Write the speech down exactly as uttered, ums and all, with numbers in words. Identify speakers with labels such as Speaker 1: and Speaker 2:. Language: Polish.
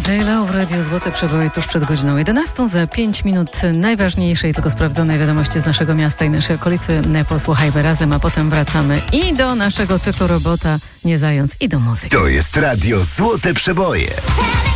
Speaker 1: J Lo w Radiu Złote Przeboje tuż przed godziną jedenastą. Za pięć minut najważniejszej, tylko sprawdzonej wiadomości z naszego miasta i naszej okolicy. Posłuchajmy razem, a potem wracamy i do naszego cyklu Robota Nie Zając, i do muzyki.
Speaker 2: To jest Radio Złote Przeboje.